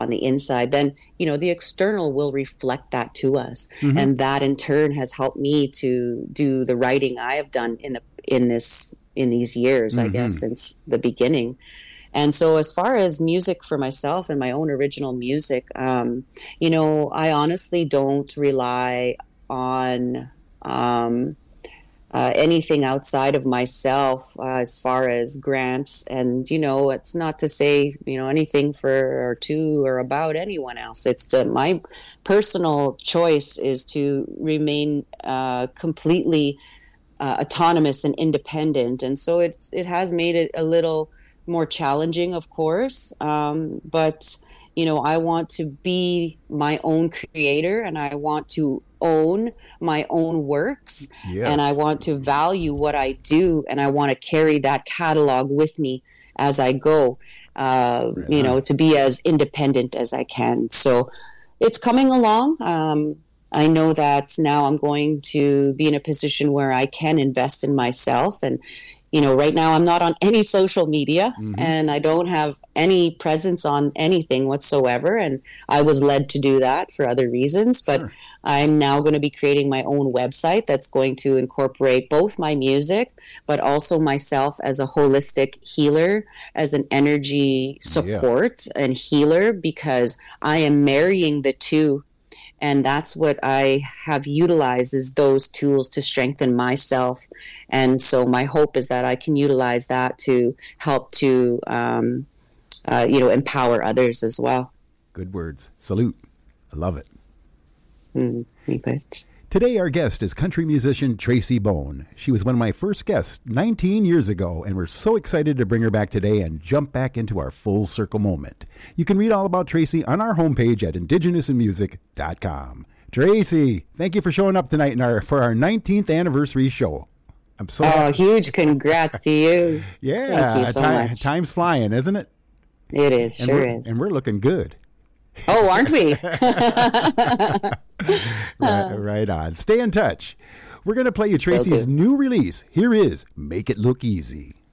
on the inside, then, the external will reflect that to us. Mm-hmm. And that in turn has helped me to do the writing I have done in these years, I guess, since the beginning. And so as far as music for myself and my own original music, I honestly don't rely on anything outside of myself as far as grants. And, it's not to say, anything for or to or about anyone else. It's my personal choice is to remain completely autonomous and independent. And so it has made it a little more challenging, of course. But, I want to be my own creator, and I want to own my own works. Yes. And I want to value what I do, and I want to carry that catalog with me as I go, to be as independent as I can. So it's coming along. I know that now I'm going to be in a position where I can invest in myself. And, right now I'm not on any social media, and I don't have any presence on anything whatsoever. And I was led to do that for other reasons, but sure. I'm now going to be creating my own website that's going to incorporate both my music, but also myself as a holistic healer, as an energy support and healer, because I am marrying the two. And that's what I have utilized, is those tools to strengthen myself. And so my hope is that I can utilize that to help to, empower others as well. Good words. Salute. I love it. Okay. Today, our guest is country musician Tracy Bone. She was one of my first guests 19 years ago, and we're so excited to bring her back today and jump back into our full circle moment. You can read all about Tracy on our homepage at indigenousinmusic.com. Tracy, thank you for showing up tonight for our 19th anniversary show. I'm so happy. Huge congrats to you. Yeah, thank you so much. Time's flying, isn't it? It is, is. And we're looking good. Oh, aren't we? Right on. Stay in touch. We're going to play you Tracy's new release. Here is Make It Look Easy.